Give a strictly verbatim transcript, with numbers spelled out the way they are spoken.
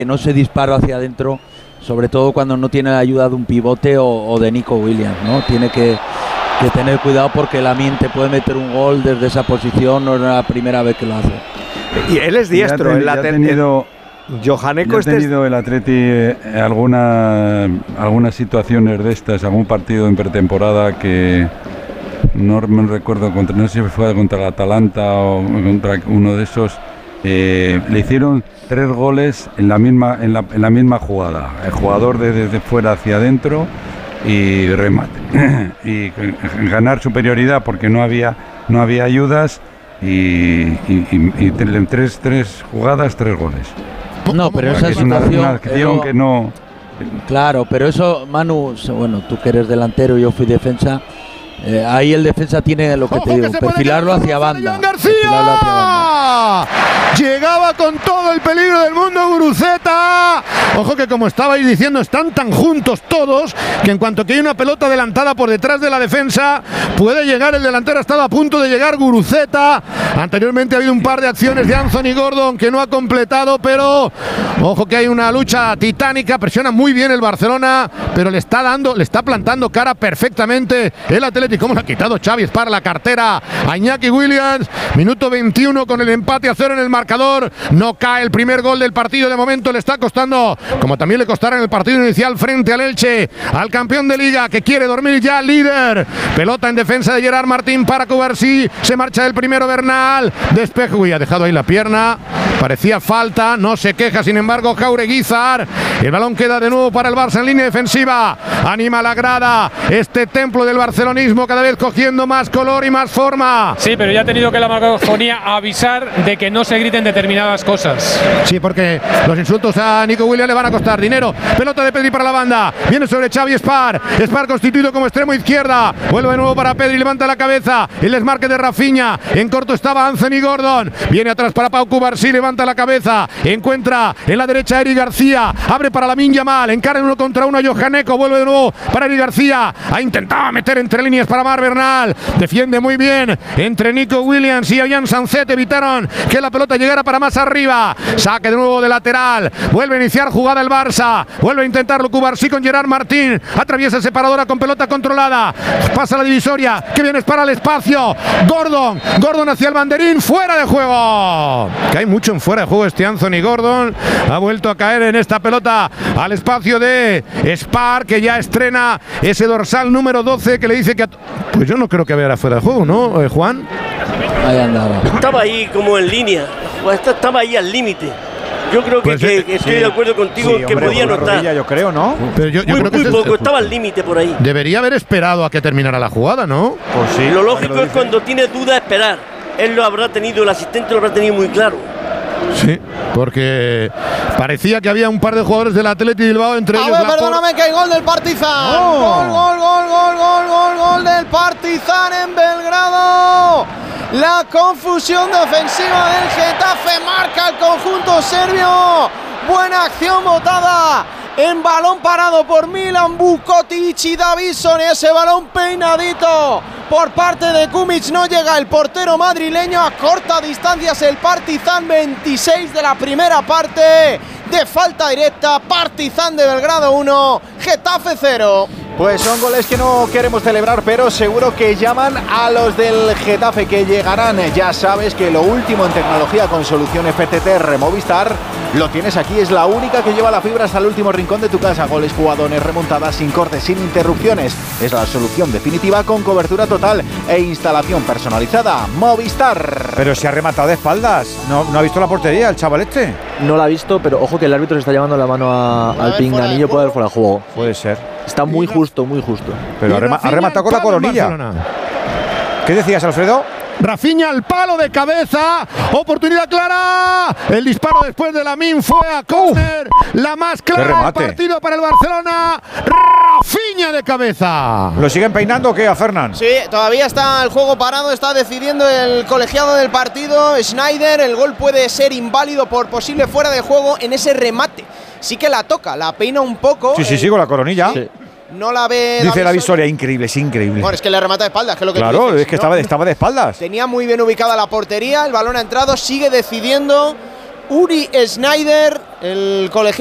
que no se dispara hacia adentro, sobre todo cuando no tiene la ayuda de un pivote o, o de Nico Williams, ¿no? Tiene que, que tener cuidado porque Lamine te puede meter un gol desde esa posición, no es la primera vez que lo hace. Y él es diestro, el ha tenido Johaneko. Ha tenido el Atleti eh, alguna, algunas situaciones de estas, algún partido en pretemporada que no me recuerdo, contra, no sé si fue contra el Atalanta o contra uno de esos, eh, le hicieron tres goles en la misma, en la, en la misma jugada, el jugador de, desde fuera hacia adentro y remate y ganar superioridad porque no había, no había ayudas y, y, y, y en tres, tres jugadas, tres goles. No, pero esa es una, situación, una acción pero, que no. Claro, pero eso, Manu, bueno, tú que eres delantero, yo fui defensa. Eh, ahí el defensa tiene lo que Ojo, te digo, que perfilarlo hacia banda. García. Perfilarlo hacia banda. Llegaba con todo el peligro del mundo Guruceta. Ojo que, como estabais diciendo, están tan juntos todos que en cuanto que hay una pelota adelantada por detrás de la defensa, puede llegar el delantero. Ha estado a punto de llegar Guruceta. Anteriormente ha habido un par de acciones de Anthony Gordon que no ha completado, pero ojo que hay una lucha titánica. Presiona muy bien el Barcelona, pero le está dando, le está plantando cara perfectamente el Atlético. ¿Cómo le ha quitado Xavi para la cartera a Iñaki Williams? Minuto veintiuno con el empate a cero en el marcador. No cae el primer gol del partido. De momento le está costando, como también le costará en el partido inicial frente al Elche, al campeón de Liga, que quiere dormir ya líder. Pelota en defensa de Gerard Martín para Cubarsí. Se marcha el primero Bernal. Despejo. Uy, ha dejado ahí la pierna. Parecía falta. No se queja, sin embargo, Jaureguizar. El balón queda de nuevo para el Barça en línea defensiva. Anima la grada. Este templo del barcelonismo cada vez cogiendo más color y más forma. Sí, pero ya ha tenido que la megafonía avisar de que no se griten determinadas cosas. Sí, porque los insultos a Nico Williams le van a costar dinero. Pelota de Pedri para la banda. Viene sobre Xavi Spar. Spar constituido como extremo izquierda. Vuelve de nuevo para Pedri. Levanta la cabeza. El desmarque de Rafinha. En corto estaba Anthony Gordon. Viene atrás para Pau Cubarsí. Levanta la cabeza. Encuentra en la derecha a Eric García. Abre para Lamine Yamal. Encara en uno contra uno a Johaneko. Vuelve de nuevo para Eric García. Ha intentado meter entre líneas para Mar Bernal. Defiende muy bien entre Nico Williams y Ollán Sancet. Evitaron que la pelota llegara para más arriba. Saque de nuevo de lateral. Vuelve a iniciar jugada el Barça. Vuelve a intentarlo Cubarsí con Gerard Martín. Atraviesa separadora con pelota controlada. Pasa la divisoria. Que viene para el espacio. Gordon. Gordon hacia el banderín. Fuera de juego. Que hay mucho en fuera de juego este Anthony Gordon. Ha vuelto a caer en esta pelota al espacio de Spar, que ya estrena ese dorsal número doce que le dice que... Pues yo no creo que vea fuera de juego, ¿no, eh, Juan? Ahí andaba. Estaba ahí como en línea. Estaba ahí al límite. Yo creo que, pues que, es, que estoy sí, de acuerdo contigo sí, en que hombre, podía no estar. Yo creo, ¿no? Pero yo, yo muy creo que muy es poco, el, estaba al límite por ahí. Debería haber esperado a que terminara la jugada, ¿no? Pues sí. Lo lógico lo es cuando tiene duda esperar. Él lo habrá tenido, el asistente lo habrá tenido muy claro. Sí, porque parecía que había un par de jugadores del Athletic Bilbao, entre a ellos. ver, perdóname, por... que hay gol del Partizan. Oh. Gol, gol, gol, gol, gol, gol, gol del Partizan en Belgrado. La confusión defensiva del Getafe marca el conjunto serbio. Buena acción botada en balón parado por Milan Vukotic y Davison. Ese balón peinadito por parte de Kumic, no llega el portero madrileño. A corta distancia es el Partizan. Veintiséis de la primera parte de falta directa. Partizan de Belgrado uno, Getafe cero. Pues son goles que no queremos celebrar, pero seguro que llaman a los del Getafe, que llegarán. Ya sabes que lo último en tecnología con solución F T T Removistar lo tienes aquí. Es la única que lleva la fibra hasta el último rincón de tu casa. Goles, jugadones, remontadas, sin cortes, sin interrupciones. Es la solución definitiva con cobertura total e instalación personalizada. Movistar. Pero se ha rematado de espaldas. ¿No, no ha visto la portería el chaval este? No la ha visto, pero ojo que el árbitro se está llevando la mano a, al pinganillo. Puede haber fuera de juego. Puede ser. Está muy justo, muy justo. Pero ha, rema, ha rematado con la coronilla. ¿Qué decías, Alfredo? Rafinha al palo de cabeza. Oportunidad clara. El disparo después de Lamine fue a córner. La más clara del partido para el Barcelona. Rafinha de cabeza. ¿Lo siguen peinando o qué a Fernan? Sí, todavía está el juego parado. Está decidiendo el colegiado del partido, Schneider. El gol puede ser inválido por posible fuera de juego en ese remate. Sí que la toca, la peina un poco. Sí, sí, sí, con la coronilla. Sí. No la ve. Dice la visoria, increíble, es increíble. Bueno, es que le remata de espaldas, que es lo que Claro, tú dices, es que ¿no? estaba, de, estaba de espaldas. Tenía muy bien ubicada la portería, el balón ha entrado, sigue decidiendo Uri Schneider. el colegiado.